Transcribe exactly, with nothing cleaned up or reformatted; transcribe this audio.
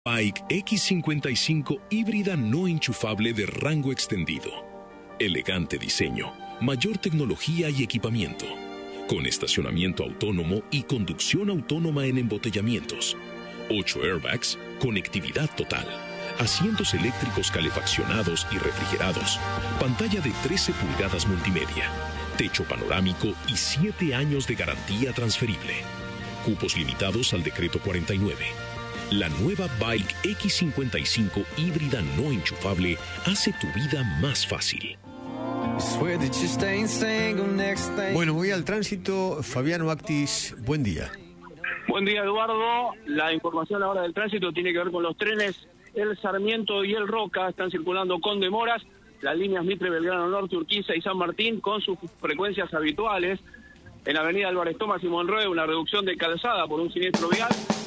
Bike X cincuenta y cinco híbrida no enchufable de rango extendido. Elegante diseño, mayor tecnología y equipamiento. Con estacionamiento autónomo y conducción autónoma en embotellamientos. ocho airbags, conectividad total. Asientos eléctricos calefaccionados y refrigerados. Pantalla de trece pulgadas multimedia. Techo panorámico y siete años de garantía transferible. Cupos limitados al decreto cuarenta y nueve. La nueva Bike X cincuenta y cinco híbrida no enchufable hace tu vida más fácil. Bueno, voy al tránsito. Fabiano Actis, buen día. Buen día, Eduardo. La información ahora del tránsito tiene que ver con los trenes. El Sarmiento y el Roca están circulando con demoras. Las líneas Mitre, Belgrano Norte, Urquiza y San Martín con sus frecuencias habituales. En Avenida Álvarez Thomas y Monroe, una reducción de calzada por un siniestro vial.